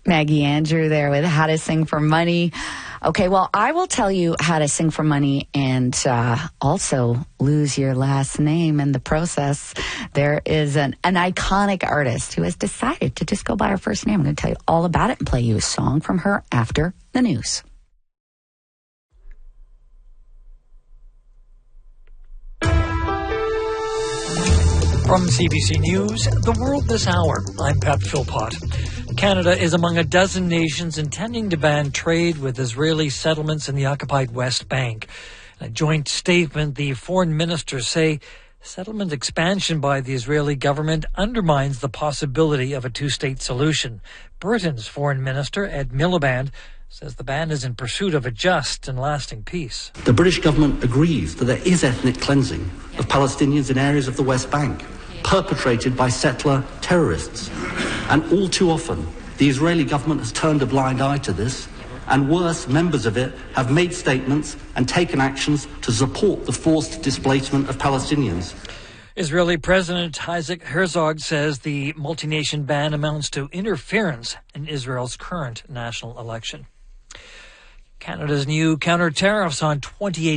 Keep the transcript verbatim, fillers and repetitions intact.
Maggie Andrew there with How to Sing for Money. Okay, well, I will tell you how to sing for money and uh, also lose your last name in the process. There is an, an iconic artist who has decided to just go by her first name. I'm going to tell you all about it and play you a song from her after the news. From C B C News, The World This Hour, I'm Pat Philpott. Canada is among a dozen nations intending to ban trade with Israeli settlements in the occupied West Bank. In a joint statement, the foreign ministers say settlement expansion by the Israeli government undermines the possibility of a two-state solution. Britain's foreign minister, Ed Miliband, says the ban is in pursuit of a just and lasting peace. The British government agrees that there is ethnic cleansing of Palestinians in areas of the West Bank, perpetrated by settler terrorists. And all too often, the Israeli government has turned a blind eye to this, and worse, members of it have made statements and taken actions to support the forced displacement of Palestinians. Israeli President Isaac Herzog says the multi-nation ban amounts to interference in Israel's current national election. Canada's new counter-tariffs on twenty-eight